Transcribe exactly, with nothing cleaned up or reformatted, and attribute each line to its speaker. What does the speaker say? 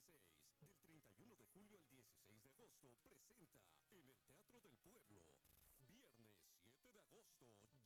Speaker 1: dieciséis. Del treinta y uno de julio al dieciséis de agosto presenta en el Teatro del Pueblo. Viernes siete de agosto,